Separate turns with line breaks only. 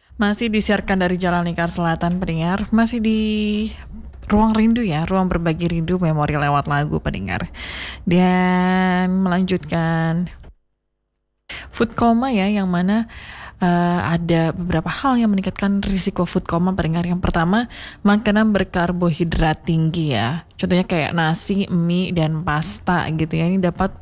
Masih disiarkan dari Jalan Lingkar Selatan, pendengar. Masih di Ruang Rindu ya, ruang berbagi rindu memori lewat lagu, pendengar. Dan melanjutkan food coma ya, yang mana ada beberapa hal yang meningkatkan risiko food coma, pendengar. Yang pertama, makanan berkarbohidrat tinggi ya. Contohnya kayak nasi, mie, dan pasta gitu ya. Ini dapat